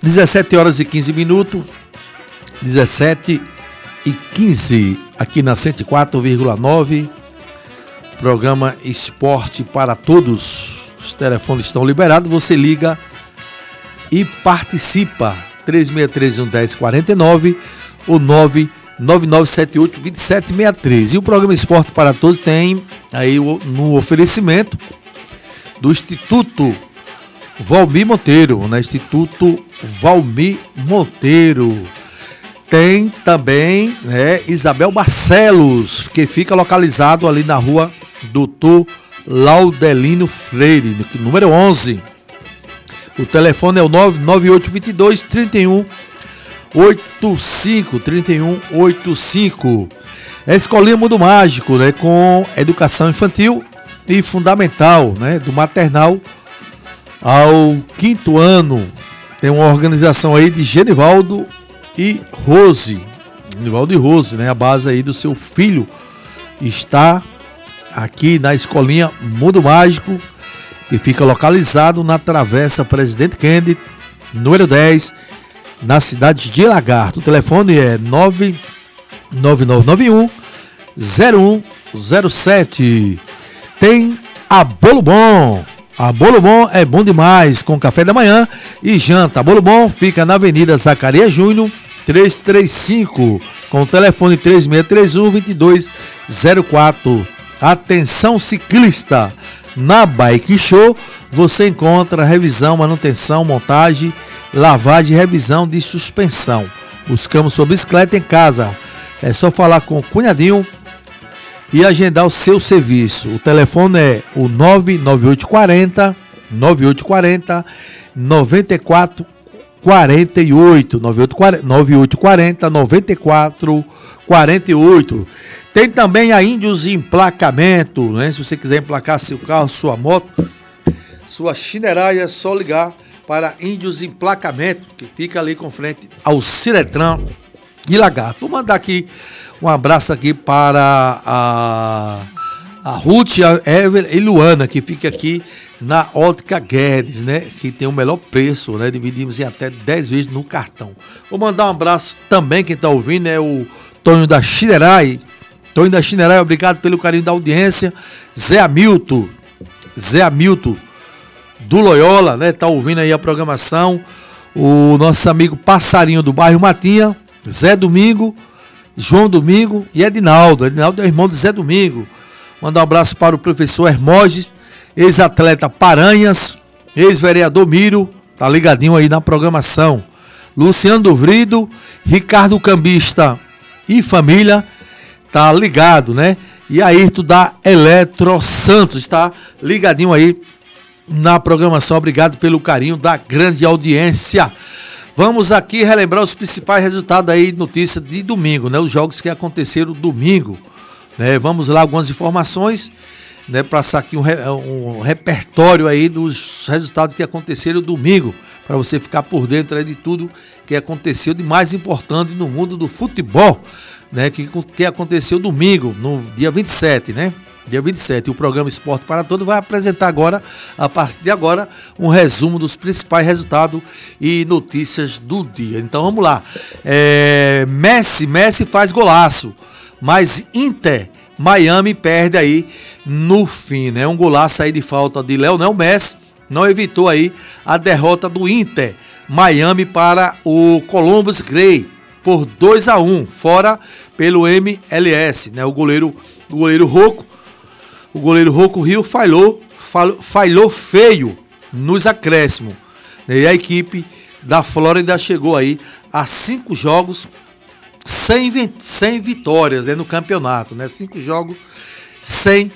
17 horas e 15 minutos, 17 e 15, aqui na 104,9, programa Esporte para Todos. Os telefones estão liberados, você liga e participa, 3631-1049 ou 99978-2763. E o programa Esporte para Todos tem aí no oferecimento do Instituto Valmir Monteiro, né? Instituto Valmir Monteiro. Tem também, né, Isabel Barcelos, que fica localizado ali na rua Doutor Laudelino Freire, número 11. O telefone é o 998-22-3185. É a Escolinha Mundo Mágico, né, com educação infantil e fundamental, né, do maternal ao 5º ano. Tem uma organização aí de Genivaldo e Rose. Genivaldo e Rose, né, a base aí do seu filho está aqui na Escolinha Mundo Mágico, que fica localizado na Travessa Presidente Kennedy, número 10, na cidade de Lagarto. O telefone é 99991-0107. Tem a Bolo Bom. A Bolo Bom é bom demais, com café da manhã e janta. A Bolo Bom fica na Avenida Zacarias Júnior, 335, com o telefone 3631-2204. Atenção ciclista, na Bike Show você encontra revisão, manutenção, montagem, lavagem e revisão de suspensão. Buscamos sua bicicleta em casa. É só falar com o cunhadinho e agendar o seu serviço. O telefone é o 99840 9448, 9840 9448. Tem também a Índios Emplacamento, né? Se você quiser emplacar seu carro, sua moto, sua chineraia, é só ligar para Índios Emplacamento, que fica ali com frente ao Ciretran de Lagarto. Vou mandar aqui um abraço aqui para a Ruth, a Ever e Luana, que fica aqui na Ótica Guedes, né? Que tem o melhor preço, né? Dividimos em até 10 vezes no cartão. Vou mandar um abraço também, quem está ouvindo é o Tonho da Chinerai. Tonho da Chinerai, obrigado pelo carinho da audiência. Zé Hamilton do Loyola, né? Tá ouvindo aí a programação. O nosso amigo Passarinho do bairro Matinha, Zé Domingo, João Domingo e Edinaldo. Edinaldo é irmão de Zé Domingo. Mandar um abraço para o professor Hermógenes, ex-atleta Paranhas, ex-vereador Miro, tá ligadinho aí na programação. Luciano Duvrido, Ricardo Cambista e família, tá ligado, né? E Ayrton da Eletro Santos, está ligadinho aí na programação. Obrigado pelo carinho da grande audiência. Vamos aqui relembrar os principais resultados aí, notícia de domingo, né? Os jogos que aconteceram domingo, né? Vamos lá, algumas informações, né? Passar aqui um repertório aí dos resultados que aconteceram domingo, para você ficar por dentro aí de tudo que aconteceu de mais importante no mundo do futebol, né? Que aconteceu domingo, no dia 27, né? Dia 27, o programa Esporte para Todos vai apresentar agora, a partir de agora, um resumo dos principais resultados e notícias do dia. Então vamos lá. Messi faz golaço, mas Inter Miami perde aí no fim, né? Um golaço aí de falta de Lionel Messi não evitou aí a derrota do Inter Miami para o Columbus Crew por 2-1, fora pelo MLS, né? O goleiro Rocco Rio falhou feio nos acréscimos. E a equipe da Flórida chegou aí a 5 jogos sem vitórias, né, no campeonato, né? 5 jogos sem